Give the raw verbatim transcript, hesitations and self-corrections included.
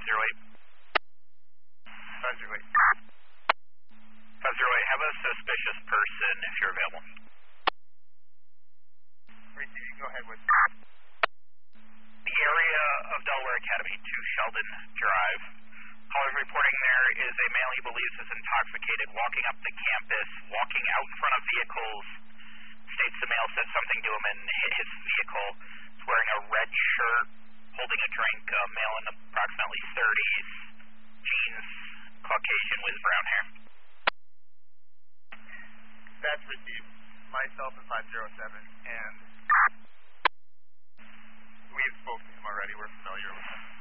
zero eight. five zero eight. five zero eight, have a suspicious person if you're available. Reed, you can go ahead with. The area of Delaware Academy, two Sheldon Drive. Callers reporting there is a male he believes is intoxicated, walking up the campus, walking out in front of vehicles. States the male said something to him and hit his vehicle. He's wearing a red shirt, holding a drink, a male in approximately thirties, jeans, Caucasian with brown hair. That's received. Myself and five zero seven, and we've spoken to him already. We're familiar with him.